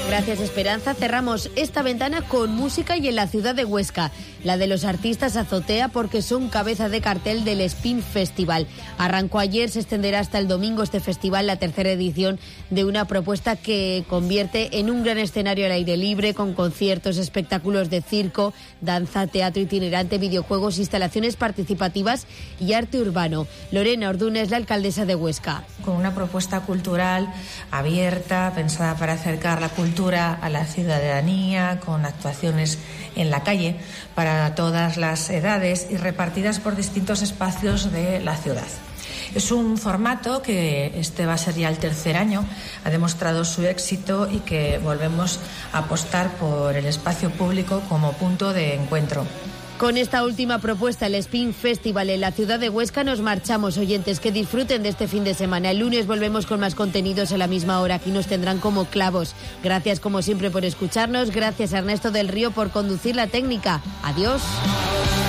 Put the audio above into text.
Gracias, Esperanza. Cerramos esta ventana con música y en la ciudad de Huesca. La de los artistas Azotea, porque son cabeza de cartel del Spin Festival. Arrancó ayer, se extenderá hasta el domingo este festival, la tercera edición de una propuesta que convierte en un gran escenario al aire libre, con conciertos, espectáculos de circo, danza, teatro itinerante, videojuegos, instalaciones participativas y arte urbano. Lorena Orduna es la alcaldesa de Huesca. Con una propuesta cultural abierta, pensada para acercar la cultura a la ciudadanía, con actuaciones en la calle para todas las edades y repartidas por distintos espacios de la ciudad. Es un formato que este va a ser ya el tercer año, ha demostrado su éxito y que volvemos a apostar por el espacio público como punto de encuentro. Con esta última propuesta, el Spin Festival en la ciudad de Huesca, nos marchamos, oyentes, que disfruten de este fin de semana. El lunes volvemos con más contenidos a la misma hora. Aquí nos tendrán como clavos. Gracias como siempre por escucharnos. Gracias a Ernesto del Río por conducir la técnica. Adiós.